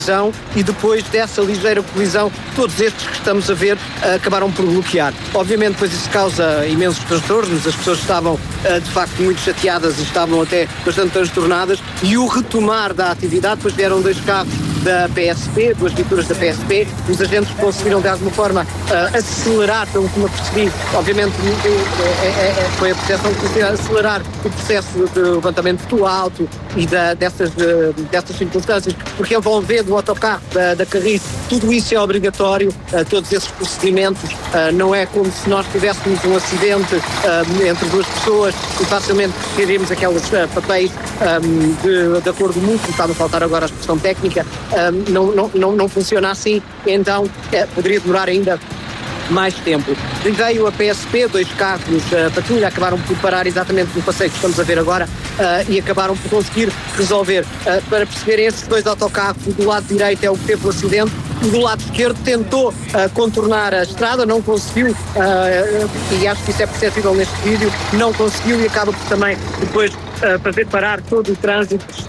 e depois dessa ligeira colisão, todos estes que estamos a ver acabaram por bloquear. Obviamente, depois isso causa imensos transtornos, as pessoas estavam de facto muito chateadas e estavam até bastante transtornadas, e o retomar da atividade, depois vieram 2 carros da PSP, 2 viaturas da PSP, os agentes conseguiram de alguma forma acelerar, pelo que me apercebi, obviamente foi a percepção de acelerar o processo de levantamento do alto e dessas circunstâncias, porque envolvendo o autocarro da Carris, tudo isso é obrigatório, todos esses procedimentos, não é como se nós tivéssemos um acidente entre 2 pessoas e facilmente teríamos aqueles papéis de acordo mútuo, está-me a faltar agora a expressão técnica, não funciona assim, então poderia demorar ainda mais tempo. Veio a PSP, 2 carros patrulha, acabaram por parar exatamente no passeio que estamos a ver agora e acabaram por conseguir resolver. Para perceberem, esses 2 autocarros, do lado direito é o que teve o acidente, e do lado esquerdo tentou contornar a estrada, não conseguiu, e acho que isso é perceptível neste vídeo, não conseguiu e acaba por também depois fazer parar todo o trânsito que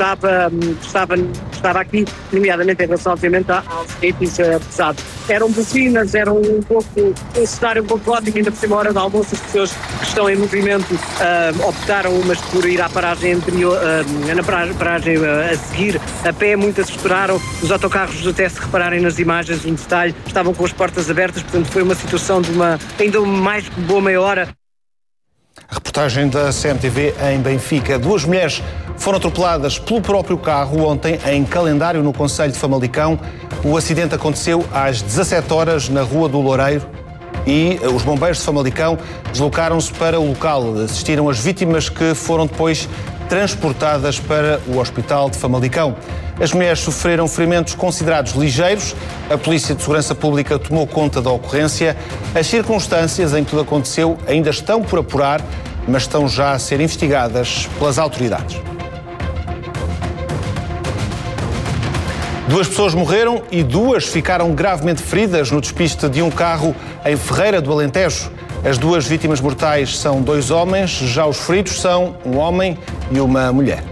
estava aqui, nomeadamente em relação, obviamente, aos veículos pesados. Eram buzinas, eram um cenário um pouco ótimo, ainda por cima, hora de almoço, as pessoas que estão em movimento optaram umas por ir à paragem anterior, na paragem a seguir, a pé, muitas esperaram, os autocarros, até se repararem nas imagens, um detalhe, estavam com as portas abertas, portanto foi uma situação de ainda mais boa meia hora. A reportagem da CMTV em Benfica. 2 mulheres foram atropeladas pelo próprio carro ontem em Calendário, no concelho de Famalicão. O acidente aconteceu às 17 horas na Rua do Loureiro e os bombeiros de Famalicão deslocaram-se para o local. Assistiram as vítimas que foram depois transportadas para o Hospital de Famalicão. As mulheres sofreram ferimentos considerados ligeiros. A Polícia de Segurança Pública tomou conta da ocorrência. As circunstâncias em que tudo aconteceu ainda estão por apurar, mas estão já a ser investigadas pelas autoridades. 2 pessoas morreram e 2 ficaram gravemente feridas no despiste de um carro em Ferreira do Alentejo. As 2 vítimas mortais são 2 homens, já os feridos são um homem e uma mulher.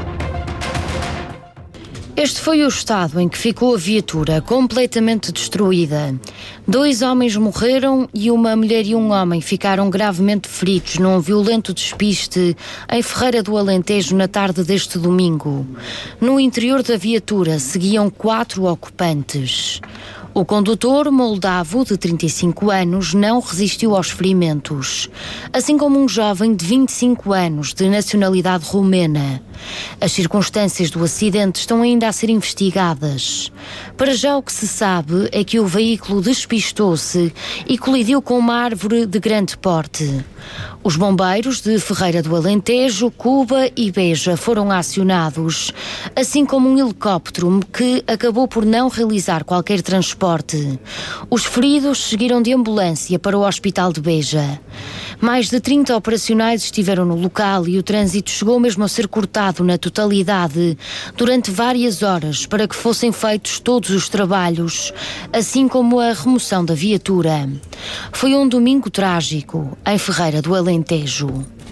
Este foi o estado em que ficou a viatura, completamente destruída. 2 homens morreram e uma mulher e um homem ficaram gravemente feridos num violento despiste em Ferreira do Alentejo na tarde deste domingo. No interior da viatura seguiam 4 ocupantes. O condutor, moldavo, de 35 anos, não resistiu aos ferimentos, assim como um jovem de 25 anos, de nacionalidade romena. As circunstâncias do acidente estão ainda a ser investigadas. Para já o que se sabe é que o veículo despistou-se e colidiu com uma árvore de grande porte. Os bombeiros de Ferreira do Alentejo, Cuba e Beja foram acionados, assim como um helicóptero que acabou por não realizar qualquer transporte. Os feridos seguiram de ambulância para o Hospital de Beja. Mais de 30 operacionais estiveram no local e o trânsito chegou mesmo a ser cortado na totalidade durante várias horas para que fossem feitos todos os trabalhos, assim como a remoção da viatura. Foi um domingo trágico em Ferreira do Alentejo.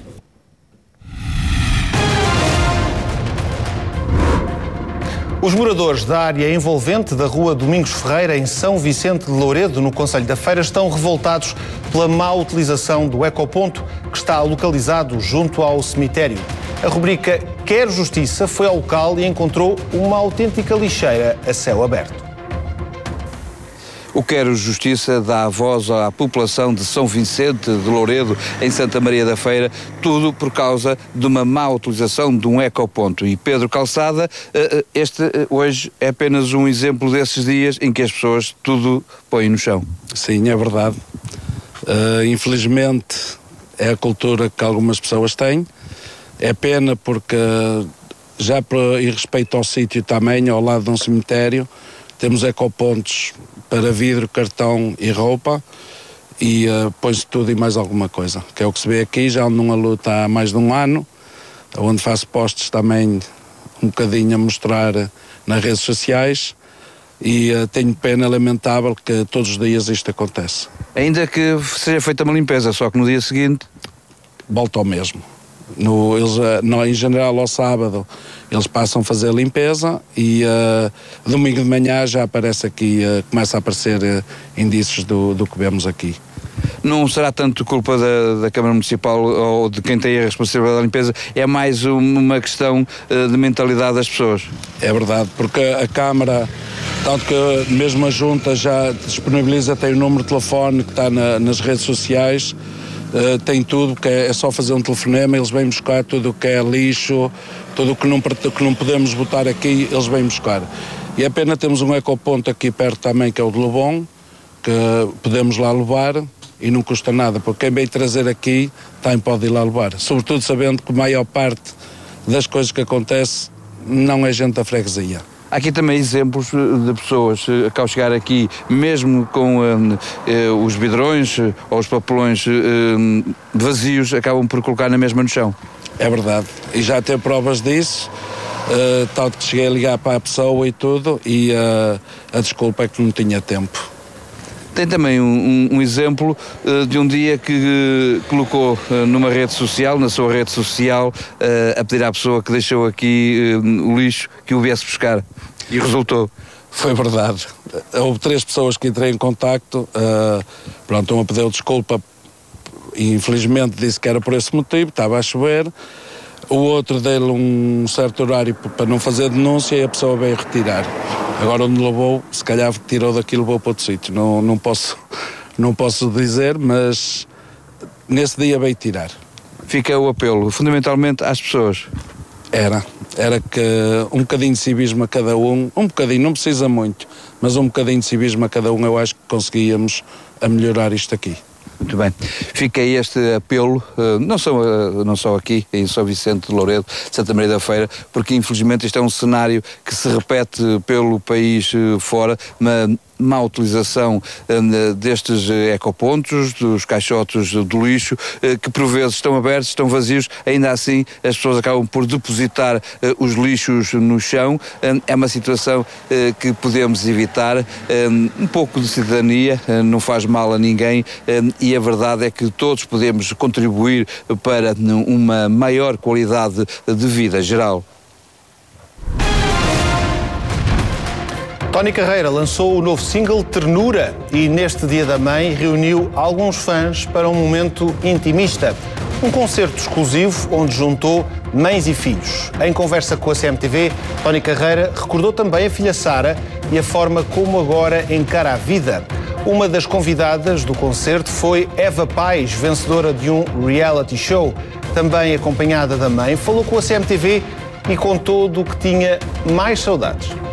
Os moradores da área envolvente da Rua Domingos Ferreira, em São Vicente de Louredo, no concelho da Feira, estão revoltados pela má utilização do ecoponto que está localizado junto ao cemitério. A rubrica Quero Justiça foi ao local e encontrou uma autêntica lixeira a céu aberto. O Quero Justiça dá voz à população de São Vicente de Louredo, em Santa Maria da Feira, tudo por causa de uma má utilização de um ecoponto. E Pedro Calçada, este hoje é apenas um exemplo desses dias em que as pessoas tudo põem no chão. Sim, é verdade. Infelizmente é a cultura que algumas pessoas têm. É pena porque já em respeito ao sítio também, ao lado de um cemitério, temos ecopontos para vidro, cartão e roupa e põe-se tudo e mais alguma coisa, que é o que se vê aqui. Já ando numa luta há mais de um ano, onde faço posts também um bocadinho a mostrar nas redes sociais e tenho pena lamentável que todos os dias isto acontece. Ainda que seja feita uma limpeza, só que no dia seguinte... Volta ao mesmo. Em general ao sábado eles passam a fazer a limpeza e domingo de manhã já aparece aqui, começa a aparecer indícios do que vemos aqui. Não será tanto culpa da Câmara Municipal ou de quem tem a responsabilidade da limpeza, é mais uma questão de mentalidade das pessoas? É verdade, porque a Câmara, tanto que mesmo a Junta já disponibiliza, tem o número de telefone que está nas redes sociais, tem tudo, que é só fazer um telefonema, eles vêm buscar tudo o que é lixo, tudo o que não podemos botar aqui, eles vêm buscar. E é pena termos um ecoponto aqui perto também, que é o de Lobão, que podemos lá levar e não custa nada, porque quem vem trazer aqui também pode ir lá levar. Sobretudo sabendo que a maior parte das coisas que acontece não é gente da freguesia. Há aqui também exemplos de pessoas que ao chegar aqui, mesmo com os vidrões ou os papelões vazios, acabam por colocar na mesma no chão. É verdade, e já tem provas disso, tal que cheguei a ligar para a pessoa e tudo, e a desculpa é que não tinha tempo. Tem também um exemplo de um dia que colocou numa rede social, na sua rede social, a pedir à pessoa que deixou aqui o lixo que o viesse buscar. E resultou. Foi verdade. Houve 3 pessoas que entrei em contacto, pronto, uma pediu desculpa e infelizmente disse que era por esse motivo, estava a chover. O outro deu-lhe um certo horário para não fazer denúncia e a pessoa veio retirar. Agora onde levou, se calhar tirou daqui e levou para outro sítio. Não posso dizer, mas nesse dia veio tirar. Fica o apelo, fundamentalmente às pessoas. Era que um bocadinho de civismo a cada um bocadinho, não precisa muito, mas um bocadinho de civismo a cada um, eu acho que conseguíamos a melhorar isto aqui. Muito bem. Fica aí este apelo, não só aqui em São Vicente de Louredo, Santa Maria da Feira, porque infelizmente isto é um cenário que se repete pelo país fora, uma má utilização destes ecopontos, dos caixotes do lixo, que por vezes estão abertos, estão vazios, ainda assim as pessoas acabam por depositar os lixos no chão. É uma situação que podemos evitar, um pouco de cidadania, não faz mal a ninguém, e a verdade é que todos podemos contribuir para uma maior qualidade de vida geral. Tony Carreira lançou o novo single Ternura e neste Dia da Mãe reuniu alguns fãs para um momento intimista. Um concerto exclusivo onde juntou mães e filhos. Em conversa com a CMTV, Tony Carreira recordou também a filha Sara e a forma como agora encara a vida. Uma das convidadas do concerto foi Eva Pais, vencedora de um reality show. Também acompanhada da mãe, falou com a CMTV e contou do que tinha mais saudades.